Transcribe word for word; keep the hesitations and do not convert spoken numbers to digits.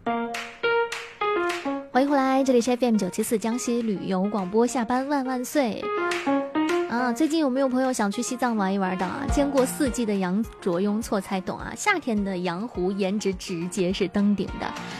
欢迎回来，这里是 F M 九七四江西旅游广播，下班万万岁啊！最近有没有朋友想去西藏玩一玩的啊？见过四季的羊卓雍措才懂啊！夏天的羊湖颜值直接是登顶的。